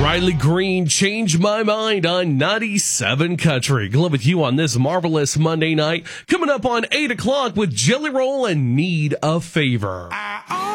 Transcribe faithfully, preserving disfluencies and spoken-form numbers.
Riley Green, Change My Mind on ninety-seven Country. Glad with you on this marvelous Monday night. Coming up on eight o'clock with Jelly Roll and Need a Favor.